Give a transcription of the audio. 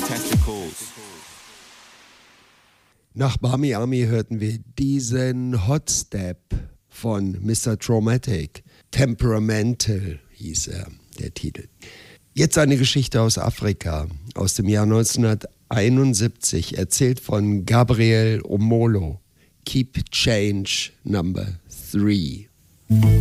Nach Bami Army hörten wir diesen Hot Step von Mr. Traumatic. Temperamental hieß er, der Titel. Jetzt eine Geschichte aus Afrika, aus dem Jahr 1971, erzählt von Gabriel Omolo. Keep Change Number 3.